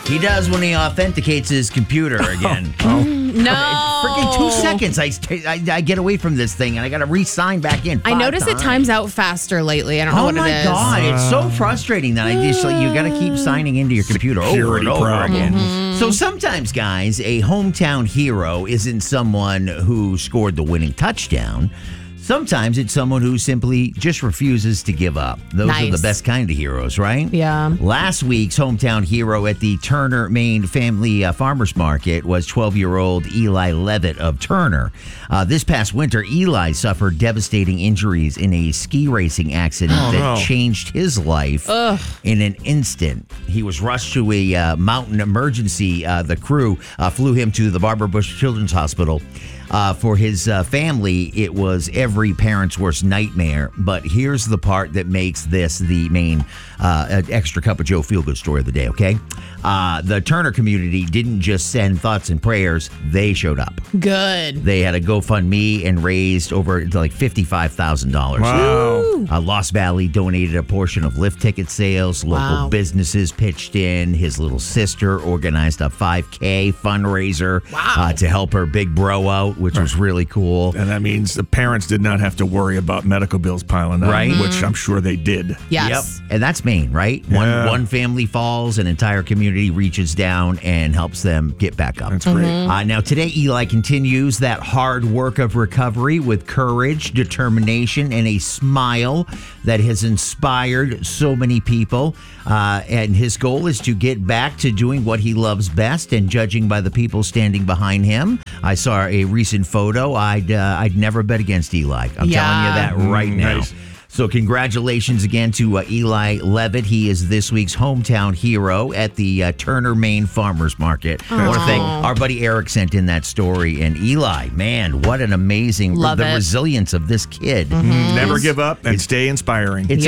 He does when he authenticates his computer again. No. Freaking 2 seconds. I get away from this thing and I got to re-sign back in. I noticed it times out faster lately. I don't know what it is. Oh my God. It's so frustrating that you got to keep signing into your computer over and over again. So sometimes, guys, a hometown hero isn't someone who scored the winning touchdown. Sometimes it's someone who simply just refuses to give up. Those are the best kind of heroes, right? Yeah. Last week's hometown hero at the Turner, Maine Family Farmers Market was 12-year-old Eli Levitt of Turner. This past winter, Eli suffered devastating injuries in a ski racing accident that changed his life in an instant. He was rushed to a mountain emergency. The crew flew him to the Barbara Bush Children's Hospital. For his family, it was every parent's worst nightmare. But here's the part that makes this the main extra cup of Joe feel-good story of the day, okay? The Turner community didn't just send thoughts and prayers. They showed up. Good. They had a GoFundMe and raised over like $55,000. Wow. Lost Valley donated a portion of lift ticket sales. Local businesses pitched in. His little sister organized a 5K fundraiser to help her big bro out, which was really cool. And that means the parents did not have to worry about medical bills piling up, right? Which I'm sure they did. Yes. Yep. And that's Maine, right? Yeah. One family falls, an entire community reaches down and helps them get back up. That's great. Now, today, Eli continues that hard work of recovery with courage, determination, and a smile that has inspired so many people. And his goal is to get back to doing what he loves best. And judging by the people standing behind him, I saw a recent photo. I'd never bet against Eli. I'm telling you that right now. Nice. So congratulations again to Eli Levitt. He is this week's hometown hero at the Turner, Maine Farmers Market. I want to thank our buddy Eric sent in that story. And Eli, man, what an amazing, Love it. resilience of this kid. Never give up and stay inspiring. It's